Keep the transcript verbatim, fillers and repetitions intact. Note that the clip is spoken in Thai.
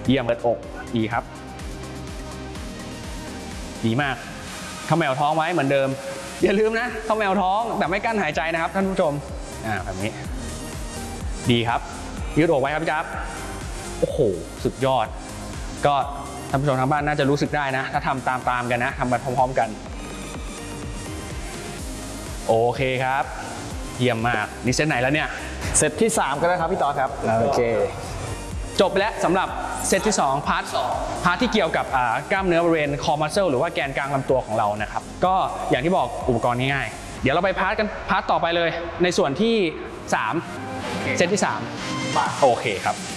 เยี่ยมเปิดอกดีครับดีมากเขมแมวท้องไว้เหมือนเดิมอย่าลืมนะเขมแมวท้องแบบไม่กั้นหายใจนะครับท่านผู้ชมอ่าแบบนี้ดีครับยืดอกไว้ครับพี่จ๊าบโอ้โหสุดยอดก็ท่านผู้ชมทางบ้านน่าจะรู้สึกได้นะถ้าทำตามๆกันนะทำไปพร้อมๆกันโอเคครับเยี่ยมมากนี่เซตไหนแล้วเนี่ยเซตที่สามก็ได้ครับพี่ต่อครับโอเคจบไปแล้วสำหรับเซตที่สองพาร์ทพาร์ทที่เกี่ยวกับกล้ามเนื้อบริเวณคอมัสเซิลหรือว่าแกนกลางลำตัวของเรานะครับก็อย่างที่บอกอุปกรณ์ง่ายๆเดี๋ยวเราไปพาร์ทกันพาร์ทต่อไปเลยในส่วนที่สามเซตที่สามโอเคครับ